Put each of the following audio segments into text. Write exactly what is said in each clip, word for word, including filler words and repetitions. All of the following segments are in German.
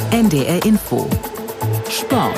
N D R Info Sport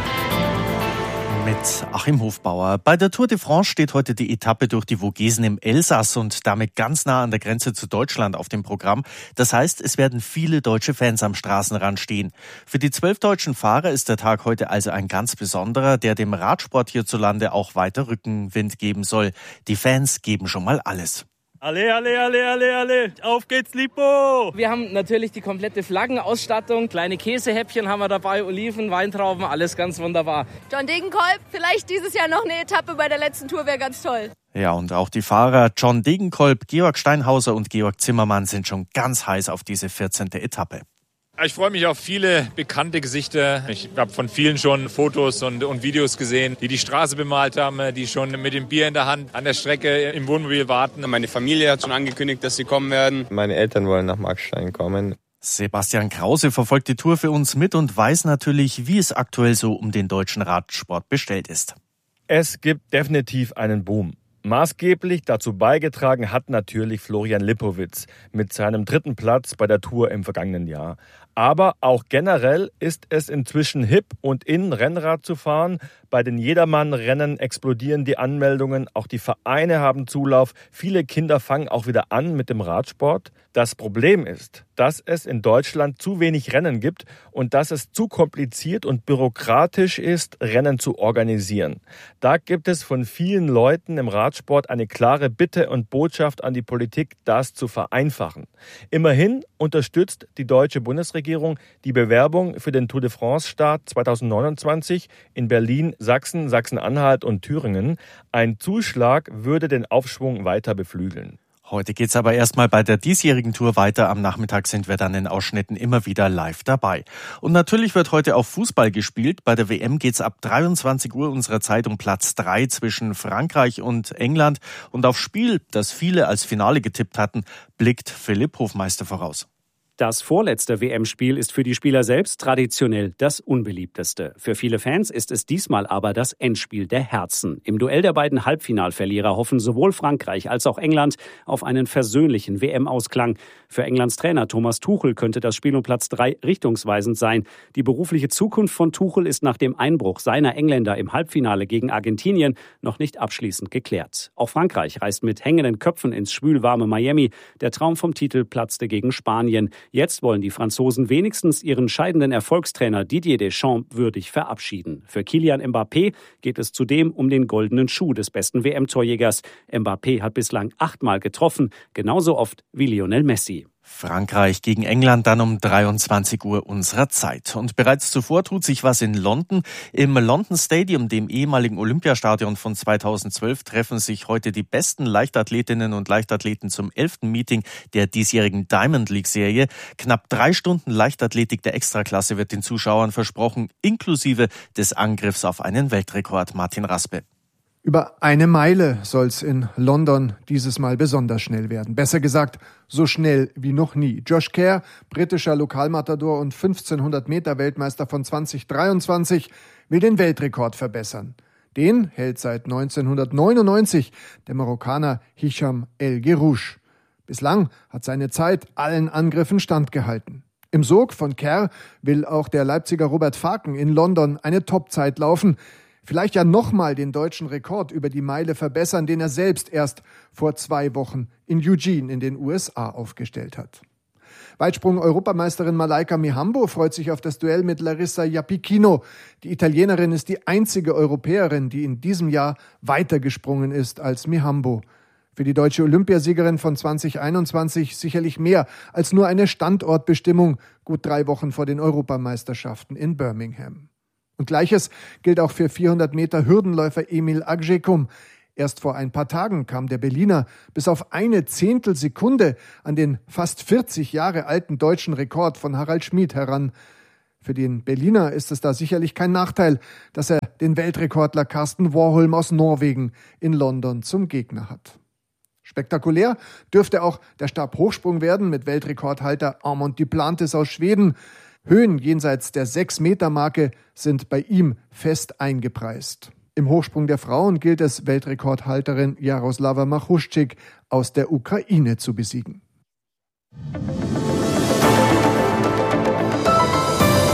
mit Achim Hofbauer. Bei der Tour de France steht heute die Etappe durch die Vogesen im Elsass und damit ganz nah an der Grenze zu Deutschland auf dem Programm. Das heißt, es werden viele deutsche Fans am Straßenrand stehen. Für die zwölf deutschen Fahrer ist der Tag heute also ein ganz besonderer, der dem Radsport hierzulande auch weiter Rückenwind geben soll. Die Fans geben schon mal alles. Alle, alle, alle, alle, alle, auf geht's, Lipo! Wir haben natürlich die komplette Flaggenausstattung, kleine Käsehäppchen haben wir dabei, Oliven, Weintrauben, alles ganz wunderbar. John Degenkolb, vielleicht dieses Jahr noch eine Etappe bei der letzten Tour, wäre ganz toll. Ja, und auch die Fahrer John Degenkolb, Georg Steinhauser und Georg Zimmermann sind schon ganz heiß auf diese vierzehnte Etappe. Ich freue mich auf viele bekannte Gesichter. Ich habe von vielen schon Fotos und, und Videos gesehen, die die Straße bemalt haben, die schon mit dem Bier in der Hand an der Strecke im Wohnmobil warten. Meine Familie hat schon angekündigt, dass sie kommen werden. Meine Eltern wollen nach Markstein kommen. Sebastian Krause verfolgt die Tour für uns mit und weiß natürlich, wie es aktuell so um den deutschen Radsport bestellt ist. Es gibt definitiv einen Boom. Maßgeblich dazu beigetragen hat natürlich Florian Lipowitz mit seinem dritten Platz bei der Tour im vergangenen Jahr. Aber auch generell ist es inzwischen hip und in, Rennrad zu fahren. Bei den Jedermann-Rennen explodieren die Anmeldungen, auch die Vereine haben Zulauf. Viele Kinder fangen auch wieder an mit dem Radsport. Das Problem ist, dass es in Deutschland zu wenig Rennen gibt und dass es zu kompliziert und bürokratisch ist, Rennen zu organisieren. Da gibt es von vielen Leuten im Radsport eine klare Bitte und Botschaft an die Politik, das zu vereinfachen. Immerhin unterstützt die deutsche Bundesregierung die Bewerbung für den Tour de France-Start zweitausendneunundzwanzig in Berlin, Sachsen, Sachsen-Anhalt und Thüringen. Ein Zuschlag würde den Aufschwung weiter beflügeln. Heute geht's aber erstmal bei der diesjährigen Tour weiter. Am Nachmittag sind wir dann in Ausschnitten immer wieder live dabei. Und natürlich wird heute auch Fußball gespielt. Bei der W M geht's ab dreiundzwanzig Uhr unserer Zeit um Platz drei zwischen Frankreich und England. Und aufs Spiel, das viele als Finale getippt hatten, blickt Philipp Hofmeister voraus. Das vorletzte W M-Spiel ist für die Spieler selbst traditionell das unbeliebteste. Für viele Fans ist es diesmal aber das Endspiel der Herzen. Im Duell der beiden Halbfinalverlierer hoffen sowohl Frankreich als auch England auf einen versöhnlichen W M-Ausklang. Für Englands Trainer Thomas Tuchel könnte das Spiel um Platz drei richtungsweisend sein. Die berufliche Zukunft von Tuchel ist nach dem Einbruch seiner Engländer im Halbfinale gegen Argentinien noch nicht abschließend geklärt. Auch Frankreich reist mit hängenden Köpfen ins schwülwarme Miami. Der Traum vom Titel platzte gegen Spanien. Jetzt wollen die Franzosen wenigstens ihren scheidenden Erfolgstrainer Didier Deschamps würdig verabschieden. Für Kylian Mbappé geht es zudem um den goldenen Schuh des besten W M-Torjägers. Mbappé hat bislang achtmal getroffen, genauso oft wie Lionel Messi. Frankreich gegen England dann um dreiundzwanzig Uhr unserer Zeit. Und bereits zuvor tut sich was in London. Im London Stadium, dem ehemaligen Olympiastadion von zweitausendzwölf, treffen sich heute die besten Leichtathletinnen und Leichtathleten zum elften Meeting der diesjährigen Diamond League-Serie. Knapp drei Stunden Leichtathletik der Extraklasse wird den Zuschauern versprochen, inklusive des Angriffs auf einen Weltrekord. Martin Raspe. Über eine Meile soll's in London dieses Mal besonders schnell werden. Besser gesagt, so schnell wie noch nie. Josh Kerr, britischer Lokalmatador und fünfzehnhundert Meter Weltmeister von zweitausenddreiundzwanzig, will den Weltrekord verbessern. Den hält seit neunzehnhundertneunundneunzig der Marokkaner Hicham El Guerrouj. Bislang hat seine Zeit allen Angriffen standgehalten. Im Sog von Kerr will auch der Leipziger Robert Faken in London eine Topzeit laufen. Vielleicht ja nochmal den deutschen Rekord über die Meile verbessern, den er selbst erst vor zwei Wochen in Eugene in den U S A aufgestellt hat. Weitsprung-Europameisterin Malaika Mihambo freut sich auf das Duell mit Larissa Japicchino. Die Italienerin ist die einzige Europäerin, die in diesem Jahr weiter gesprungen ist als Mihambo. Für die deutsche Olympiasiegerin von zweitausendeinundzwanzig sicherlich mehr als nur eine Standortbestimmung, gut drei Wochen vor den Europameisterschaften in Birmingham. Und Gleiches gilt auch für vierhundert Meter Hürdenläufer Emil Agjekum. Erst vor ein paar Tagen kam der Berliner bis auf eine Zehntelsekunde an den fast vierzig Jahre alten deutschen Rekord von Harald Schmid heran. Für den Berliner ist es da sicherlich kein Nachteil, dass er den Weltrekordler Karsten Warholm aus Norwegen in London zum Gegner hat. Spektakulär dürfte auch der Stabhochsprung werden mit Weltrekordhalter Armand Duplantis aus Schweden. Höhen jenseits der sechs Meter Marke sind bei ihm fest eingepreist. Im Hochsprung der Frauen gilt es, Weltrekordhalterin Jaroslava Machuschik aus der Ukraine zu besiegen.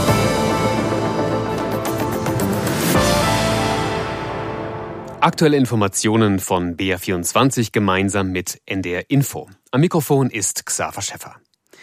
Aktuelle Informationen von B R vierundzwanzig gemeinsam mit N D R Info. Am Mikrofon ist Xaver Schäffer.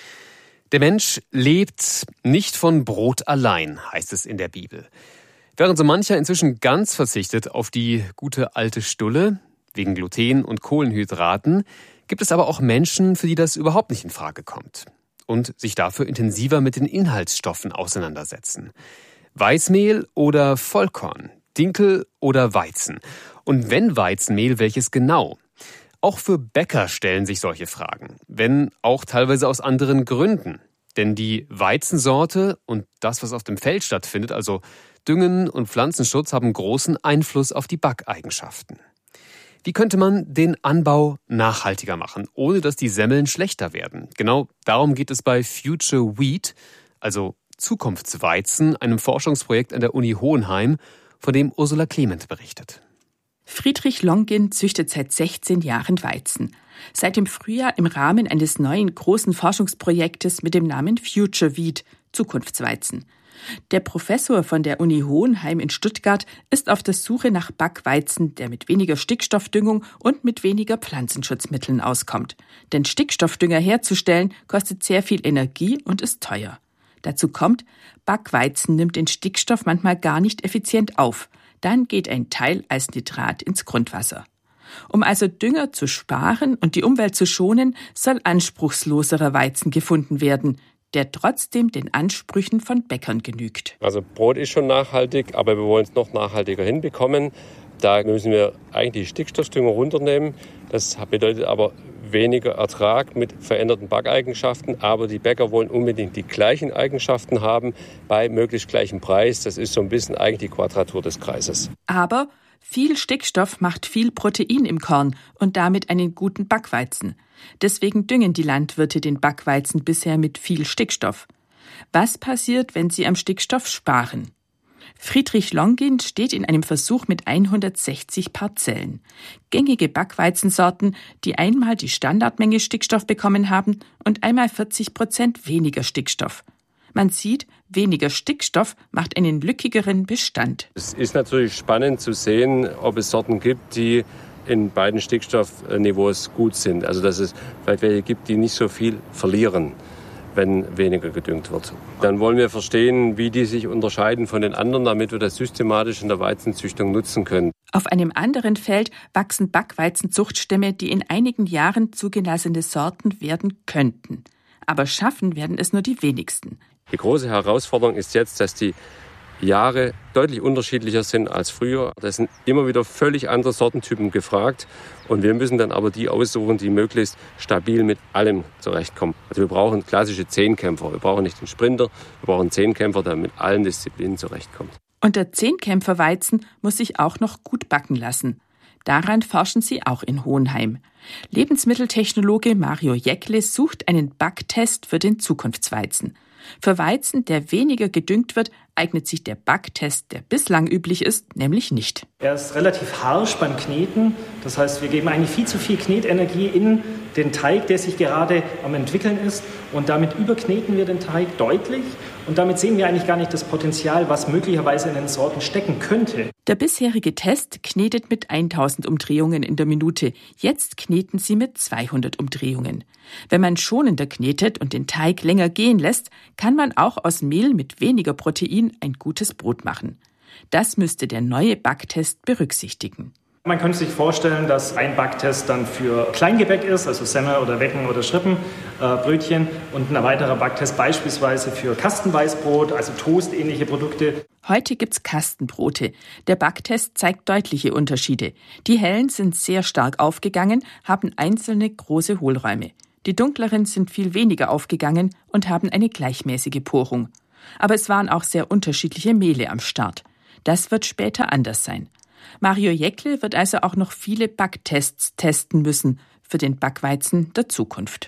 Der Mensch lebt nicht von Brot allein, heißt es in der Bibel. Während so mancher inzwischen ganz verzichtet auf die gute alte Stulle, wegen Gluten und Kohlenhydraten, gibt es aber auch Menschen, für die das überhaupt nicht in Frage kommt und sich dafür intensiver mit den Inhaltsstoffen auseinandersetzen. Weißmehl oder Vollkorn, Dinkel oder Weizen? Und wenn Weizenmehl, welches genau? Auch für Bäcker stellen sich solche Fragen, wenn auch teilweise aus anderen Gründen. Denn die Weizensorte und das, was auf dem Feld stattfindet, also Düngen und Pflanzenschutz, haben großen Einfluss auf die Backeigenschaften. Wie könnte man den Anbau nachhaltiger machen, ohne dass die Semmeln schlechter werden? Genau darum geht es bei Future Wheat, also Zukunftsweizen, einem Forschungsprojekt an der Uni Hohenheim, von dem Ursula Clement berichtet. Friedrich Longin züchtet seit sechzehn Jahren Weizen. Seit dem Frühjahr im Rahmen eines neuen großen Forschungsprojektes mit dem Namen Future Wheat, Zukunftsweizen. Der Professor von der Uni Hohenheim in Stuttgart ist auf der Suche nach Backweizen, der mit weniger Stickstoffdüngung und mit weniger Pflanzenschutzmitteln auskommt. Denn Stickstoffdünger herzustellen kostet sehr viel Energie und ist teuer. Dazu kommt, Backweizen nimmt den Stickstoff manchmal gar nicht effizient auf. Dann geht ein Teil als Nitrat ins Grundwasser. Um also Dünger zu sparen und die Umwelt zu schonen, soll anspruchsloserer Weizen gefunden werden, der trotzdem den Ansprüchen von Bäckern genügt. Also Brot ist schon nachhaltig, aber wir wollen es noch nachhaltiger hinbekommen. Da müssen wir eigentlich die Stickstoffdünger runternehmen. Das bedeutet aber weniger Ertrag mit veränderten Backeigenschaften. Aber die Bäcker wollen unbedingt die gleichen Eigenschaften haben bei möglichst gleichem Preis. Das ist so ein bisschen eigentlich die Quadratur des Kreises. Aber viel Stickstoff macht viel Protein im Korn und damit einen guten Backweizen. Deswegen düngen die Landwirte den Backweizen bisher mit viel Stickstoff. Was passiert, wenn sie am Stickstoff sparen? Friedrich Longin steht in einem Versuch mit hundertsechzig Parzellen. Gängige Backweizensorten, die einmal die Standardmenge Stickstoff bekommen haben und einmal vierzig Prozent weniger Stickstoff. Man sieht, weniger Stickstoff macht einen lückigeren Bestand. Es ist natürlich spannend zu sehen, ob es Sorten gibt, die in beiden Stickstoffniveaus gut sind. Also dass es vielleicht welche gibt, die nicht so viel verlieren, wenn weniger gedüngt wird. Dann wollen wir verstehen, wie die sich unterscheiden von den anderen, damit wir das systematisch in der Weizenzüchtung nutzen können. Auf einem anderen Feld wachsen Backweizenzuchtstämme, die in einigen Jahren zugelassene Sorten werden könnten. Aber schaffen werden es nur die wenigsten. Die große Herausforderung ist jetzt, dass die Jahre deutlich unterschiedlicher sind als früher. Da sind immer wieder völlig andere Sortentypen gefragt. Und wir müssen dann aber die aussuchen, die möglichst stabil mit allem zurechtkommen. Also wir brauchen klassische Zehnkämpfer. Wir brauchen nicht den Sprinter, wir brauchen einen Zehnkämpfer, der mit allen Disziplinen zurechtkommt. Und der Zehnkämpferweizen muss sich auch noch gut backen lassen. Daran forschen sie auch in Hohenheim. Lebensmitteltechnologe Mario Jäckle sucht einen Backtest für den Zukunftsweizen. Für Weizen, der weniger gedüngt wird, eignet sich der Backtest, der bislang üblich ist, nämlich nicht. Er ist relativ harsch beim Kneten. Das heißt, wir geben eigentlich viel zu viel Knetenergie in den Teig, der sich gerade am entwickeln ist. Und damit überkneten wir den Teig deutlich. Und damit sehen wir eigentlich gar nicht das Potenzial, was möglicherweise in den Sorten stecken könnte. Der bisherige Test knetet mit tausend Umdrehungen in der Minute. Jetzt kneten sie mit zweihundert Umdrehungen. Wenn man schonender knetet und den Teig länger gehen lässt, kann man auch aus Mehl mit weniger Protein ein gutes Brot machen. Das müsste der neue Backtest berücksichtigen. Man könnte sich vorstellen, dass ein Backtest dann für Kleingebäck ist, also Semmel oder Wecken oder Schrippen, äh, Brötchen, und ein weiterer Backtest beispielsweise für Kastenweißbrot, also Toast-ähnliche Produkte. Heute gibt's Kastenbrote. Der Backtest zeigt deutliche Unterschiede. Die hellen sind sehr stark aufgegangen, haben einzelne große Hohlräume. Die dunkleren sind viel weniger aufgegangen und haben eine gleichmäßige Porung. Aber es waren auch sehr unterschiedliche Mehle am Start. Das wird später anders sein. Mario Jäckle wird also auch noch viele Backtests testen müssen für den Backweizen der Zukunft.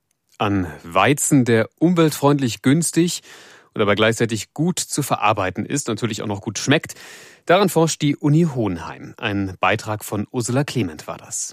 An Weizen, der umweltfreundlich günstig und aber gleichzeitig gut zu verarbeiten ist, natürlich auch noch gut schmeckt, daran forscht die Uni Hohenheim. Ein Beitrag von Ursula Clement war das.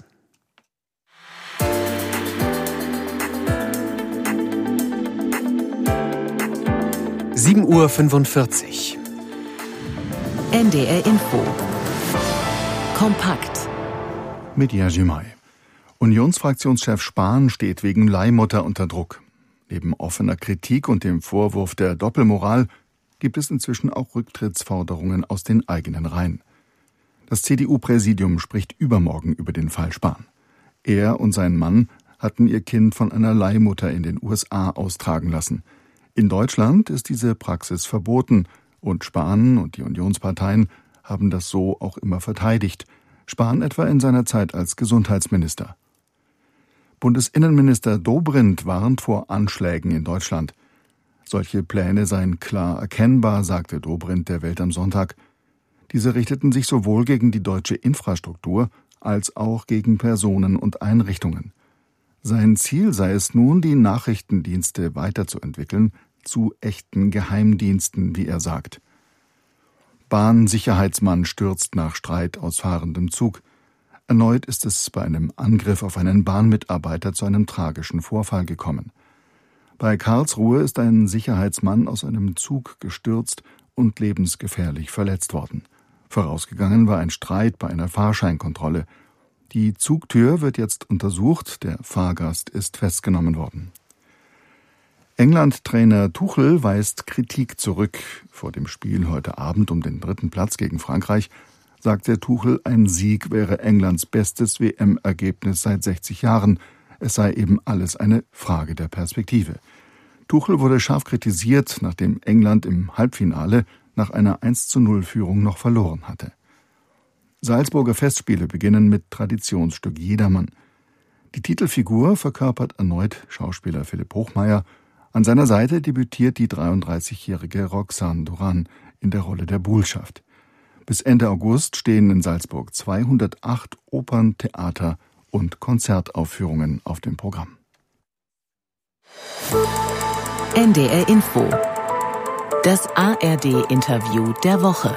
sieben Uhr fünfundvierzig. N D R Info. Kompakt. Mit Jerzy May. Unionsfraktionschef Spahn steht wegen Leihmutter unter Druck. Neben offener Kritik und dem Vorwurf der Doppelmoral gibt es inzwischen auch Rücktrittsforderungen aus den eigenen Reihen. Das C D U-Präsidium spricht übermorgen über den Fall Spahn. Er und sein Mann hatten ihr Kind von einer Leihmutter in den U S A austragen lassen. In Deutschland ist diese Praxis verboten und Spahn und die Unionsparteien haben das so auch immer verteidigt. Spahn etwa in seiner Zeit als Gesundheitsminister. Bundesinnenminister Dobrindt warnt vor Anschlägen in Deutschland. Solche Pläne seien klar erkennbar, sagte Dobrindt der Welt am Sonntag. Diese richteten sich sowohl gegen die deutsche Infrastruktur als auch gegen Personen und Einrichtungen. Sein Ziel sei es nun, die Nachrichtendienste weiterzuentwickeln, zu echten Geheimdiensten, wie er sagt. Bahnsicherheitsmann stürzt nach Streit aus fahrendem Zug. Erneut ist es bei einem Angriff auf einen Bahnmitarbeiter zu einem tragischen Vorfall gekommen. Bei Karlsruhe ist ein Sicherheitsmann aus einem Zug gestürzt und lebensgefährlich verletzt worden. Vorausgegangen war ein Streit bei einer Fahrscheinkontrolle. Die Zugtür wird jetzt untersucht, der Fahrgast ist festgenommen worden. England-Trainer Tuchel weist Kritik zurück. Vor dem Spiel heute Abend um den dritten Platz gegen Frankreich sagte Tuchel, ein Sieg wäre Englands bestes W M-Ergebnis seit sechzig Jahren. Es sei eben alles eine Frage der Perspektive. Tuchel wurde scharf kritisiert, nachdem England im Halbfinale nach einer eins zu null Führung noch verloren hatte. Salzburger Festspiele beginnen mit Traditionsstück Jedermann. Die Titelfigur verkörpert erneut Schauspieler Philipp Hochmeier. An seiner Seite debütiert die dreiunddreißigjährige Roxane Duran in der Rolle der Buhlschaft. Bis Ende August stehen in Salzburg zweihundertacht Opern-, Theater- und Konzertaufführungen auf dem Programm. N D R Info. Das A R D-Interview der Woche.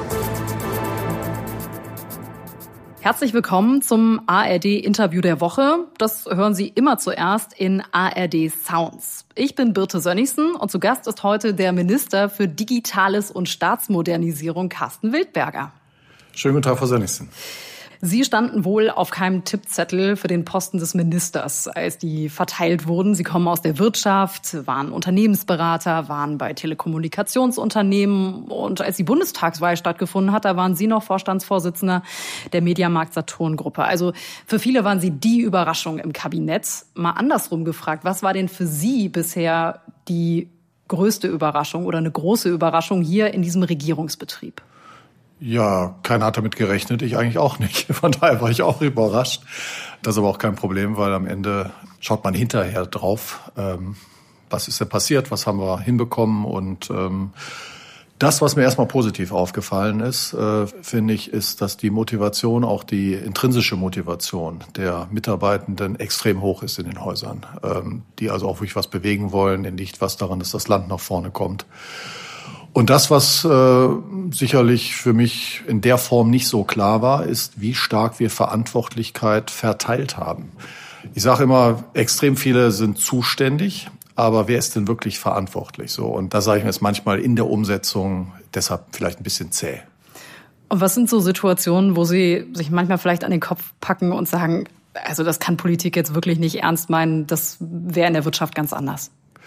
Herzlich willkommen zum A R D-Interview der Woche. Das hören Sie immer zuerst in A R D Sounds. Ich bin Birte Sönnigsen und zu Gast ist heute der Minister für Digitales und Staatsmodernisierung, Carsten Wildberger. Schönen guten Tag, Frau Sönnigsen. Sie standen wohl auf keinem Tippzettel für den Posten des Ministers, als die verteilt wurden. Sie kommen aus der Wirtschaft, waren Unternehmensberater, waren bei Telekommunikationsunternehmen. Und als die Bundestagswahl stattgefunden hat, da waren Sie noch Vorstandsvorsitzender der Mediamarkt-Saturn-Gruppe. Also für viele waren Sie die Überraschung im Kabinett. Mal andersrum gefragt, was war denn für Sie bisher die größte Überraschung oder eine große Überraschung hier in diesem Regierungsbetrieb? Ja, keiner hat damit gerechnet, ich eigentlich auch nicht. Von daher war ich auch überrascht. Das ist aber auch kein Problem, weil am Ende schaut man hinterher drauf, ähm, was ist denn passiert, was haben wir hinbekommen. Und ähm, das, was mir erstmal positiv aufgefallen ist, äh, finde ich, ist, dass die Motivation, auch die intrinsische Motivation der Mitarbeitenden extrem hoch ist in den Häusern. Ähm, die also auch wirklich was bewegen wollen, denen liegt was daran, dass das Land nach vorne kommt. Und das, was äh, sicherlich für mich in der Form nicht so klar war, ist, wie stark wir Verantwortlichkeit verteilt haben. Ich sage immer, extrem viele sind zuständig, aber wer ist denn wirklich verantwortlich? So, und da sage ich mir, ist manchmal in der Umsetzung deshalb vielleicht ein bisschen zäh. Und was sind so Situationen, wo Sie sich manchmal vielleicht an den Kopf packen und sagen, also das kann Politik jetzt wirklich nicht ernst meinen, das wäre in der Wirtschaft ganz anders?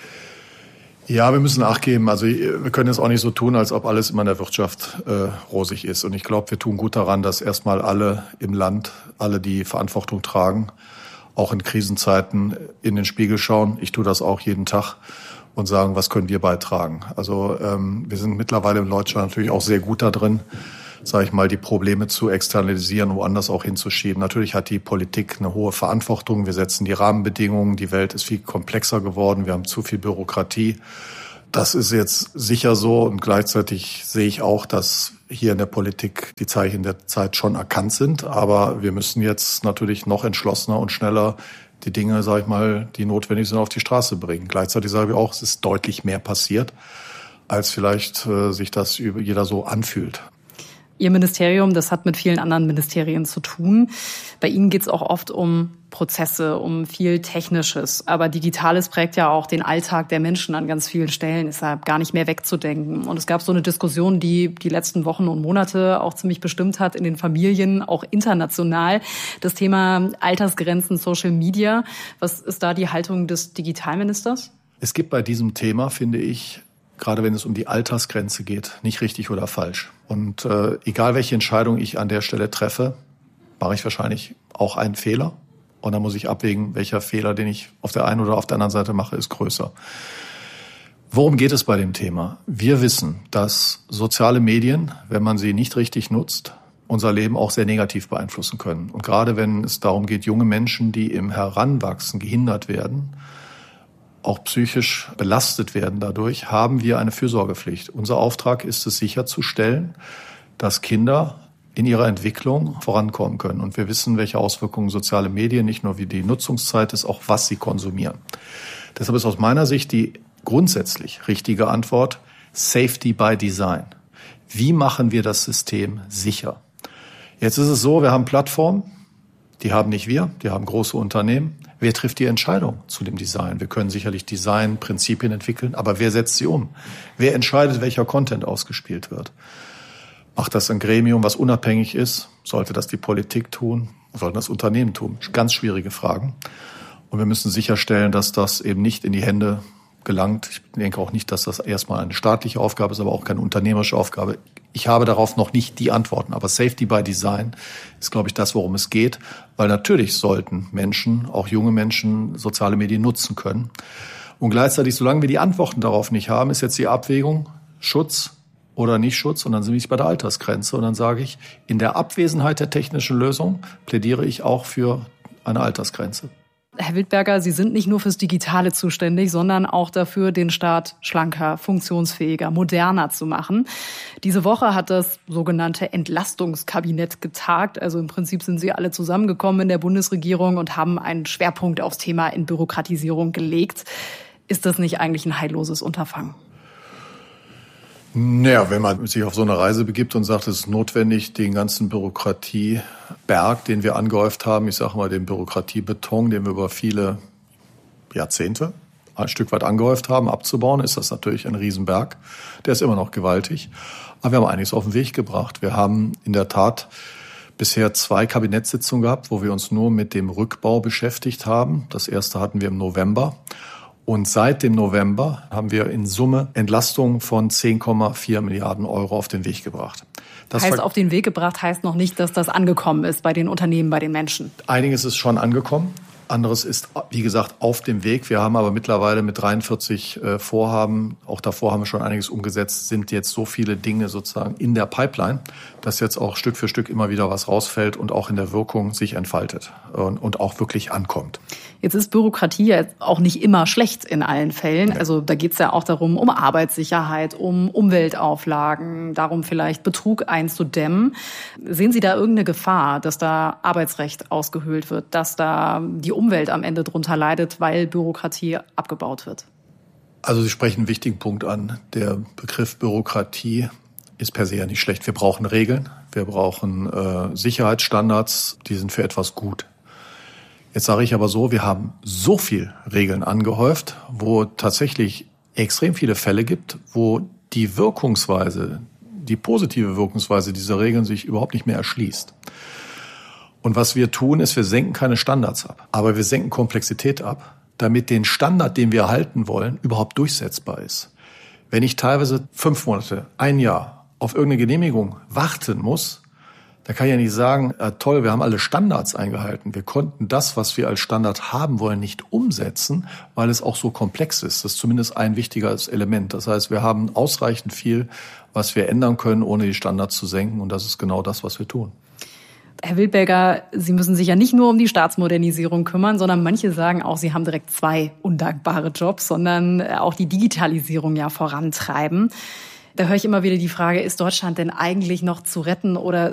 Ja, wir müssen nachgeben. Also wir können jetzt auch nicht so tun, als ob alles immer in der Wirtschaft äh, rosig ist. Und ich glaube, wir tun gut daran, dass erstmal alle im Land, alle die Verantwortung tragen, auch in Krisenzeiten in den Spiegel schauen. Ich tue das auch jeden Tag und sagen, was können wir beitragen. Also ähm, wir sind mittlerweile in Deutschland natürlich auch sehr gut da drin, sage ich mal, die Probleme zu externalisieren, woanders auch hinzuschieben. Natürlich hat die Politik eine hohe Verantwortung. Wir setzen die Rahmenbedingungen. Die Welt ist viel komplexer geworden. Wir haben zu viel Bürokratie. Das ist jetzt sicher so. Und gleichzeitig sehe ich auch, dass hier in der Politik die Zeichen der Zeit schon erkannt sind. Aber wir müssen jetzt natürlich noch entschlossener und schneller die Dinge, sage ich mal, die notwendig sind, auf die Straße bringen. Gleichzeitig sage ich auch, es ist deutlich mehr passiert, als vielleicht äh, sich das über jeder so anfühlt. Ihr Ministerium, das hat mit vielen anderen Ministerien zu tun. Bei Ihnen geht es auch oft um Prozesse, um viel Technisches. Aber Digitales prägt ja auch den Alltag der Menschen an ganz vielen Stellen, ist ja gar nicht mehr wegzudenken. Und es gab so eine Diskussion, die die letzten Wochen und Monate auch ziemlich bestimmt hat in den Familien, auch international. Das Thema Altersgrenzen, Social Media. Was ist da die Haltung des Digitalministers? Es gibt bei diesem Thema, finde ich, gerade wenn es um die Altersgrenze geht, nicht richtig oder falsch. Und äh, egal welche Entscheidung ich an der Stelle treffe, mache ich wahrscheinlich auch einen Fehler. Und dann muss ich abwägen, welcher Fehler, den ich auf der einen oder auf der anderen Seite mache, ist größer. Worum geht es bei dem Thema? Wir wissen, dass soziale Medien, wenn man sie nicht richtig nutzt, unser Leben auch sehr negativ beeinflussen können. Und gerade wenn es darum geht, junge Menschen, die im Heranwachsen gehindert werden, auch psychisch belastet werden dadurch, haben wir eine Fürsorgepflicht. Unser Auftrag ist es, sicherzustellen, dass Kinder in ihrer Entwicklung vorankommen können. Und wir wissen, welche Auswirkungen soziale Medien, nicht nur wie die Nutzungszeit ist, auch was sie konsumieren. Deshalb ist aus meiner Sicht die grundsätzlich richtige Antwort Safety by Design. Wie machen wir das System sicher? Jetzt ist es so, wir haben Plattformen, die haben nicht wir, die haben große Unternehmen. Wer trifft die Entscheidung zu dem Design? Wir können sicherlich Designprinzipien entwickeln, aber wer setzt sie um? Wer entscheidet, welcher Content ausgespielt wird? Macht das ein Gremium, was unabhängig ist? Sollte das die Politik tun? Sollten das Unternehmen tun? Ganz schwierige Fragen. Und wir müssen sicherstellen, dass das eben nicht in die Hände gelangt. Ich denke auch nicht, dass das erstmal eine staatliche Aufgabe ist, aber auch keine unternehmerische Aufgabe. Ich habe darauf noch nicht die Antworten, aber Safety by Design ist, glaube ich, das, worum es geht, weil natürlich sollten Menschen, auch junge Menschen, soziale Medien nutzen können. Und gleichzeitig, solange wir die Antworten darauf nicht haben, ist jetzt die Abwägung Schutz oder nicht Schutz, und dann sind wir bei der Altersgrenze. Und dann sage ich, in der Abwesenheit der technischen Lösung plädiere ich auch für eine Altersgrenze. Herr Wildberger, Sie sind nicht nur fürs Digitale zuständig, sondern auch dafür, den Staat schlanker, funktionsfähiger, moderner zu machen. Diese Woche hat das sogenannte Entlastungskabinett getagt. Also im Prinzip sind Sie alle zusammengekommen in der Bundesregierung und haben einen Schwerpunkt aufs Thema Entbürokratisierung gelegt. Ist das nicht eigentlich ein heilloses Unterfangen? Naja, wenn man sich auf so eine Reise begibt und sagt, es ist notwendig, den ganzen Bürokratieberg, den wir angehäuft haben, ich sage mal den Bürokratiebeton, den wir über viele Jahrzehnte ein Stück weit angehäuft haben, abzubauen, ist das natürlich ein Riesenberg. Der ist immer noch gewaltig. Aber wir haben einiges auf den Weg gebracht. Wir haben in der Tat bisher zwei Kabinettssitzungen gehabt, wo wir uns nur mit dem Rückbau beschäftigt haben. Das erste hatten wir im November. Und seit dem November haben wir in Summe Entlastungen von zehn Komma vier Milliarden Euro auf den Weg gebracht. Das heißt, auf den Weg gebracht heißt noch nicht, dass das angekommen ist bei den Unternehmen, bei den Menschen. Einiges ist schon angekommen. Anderes ist, wie gesagt, auf dem Weg. Wir haben aber mittlerweile mit dreiundvierzig äh, Vorhaben, auch davor haben wir schon einiges umgesetzt, sind jetzt so viele Dinge sozusagen in der Pipeline, dass jetzt auch Stück für Stück immer wieder was rausfällt und auch in der Wirkung sich entfaltet und, und auch wirklich ankommt. Jetzt ist Bürokratie ja auch nicht immer schlecht in allen Fällen. Ja. Also da geht es ja auch darum, um Arbeitssicherheit, um Umweltauflagen, darum vielleicht Betrug einzudämmen. Sehen Sie da irgendeine Gefahr, dass da Arbeitsrecht ausgehöhlt wird, dass da die Umwelt am Ende drunter leidet, weil Bürokratie abgebaut wird? Also Sie sprechen einen wichtigen Punkt an. Der Begriff Bürokratie ist per se ja nicht schlecht. Wir brauchen Regeln, wir brauchen äh, Sicherheitsstandards, die sind für etwas gut. Jetzt sage ich aber so, wir haben so viel Regeln angehäuft, wo tatsächlich extrem viele Fälle gibt, wo die Wirkungsweise, die positive Wirkungsweise dieser Regeln sich überhaupt nicht mehr erschließt. Und was wir tun, ist, wir senken keine Standards ab, aber wir senken Komplexität ab, damit den Standard, den wir erhalten wollen, überhaupt durchsetzbar ist. Wenn ich teilweise fünf Monate, ein Jahr auf irgendeine Genehmigung warten muss, da kann ich ja nicht sagen, äh, toll, wir haben alle Standards eingehalten. Wir konnten das, was wir als Standard haben wollen, nicht umsetzen, weil es auch so komplex ist. Das ist zumindest ein wichtiges Element. Das heißt, wir haben ausreichend viel, was wir ändern können, ohne die Standards zu senken. Und das ist genau das, was wir tun. Herr Wildberger, Sie müssen sich ja nicht nur um die Staatsmodernisierung kümmern, sondern manche sagen auch, Sie haben direkt zwei undankbare Jobs, sondern auch die Digitalisierung ja vorantreiben. Da höre ich immer wieder die Frage, ist Deutschland denn eigentlich noch zu retten oder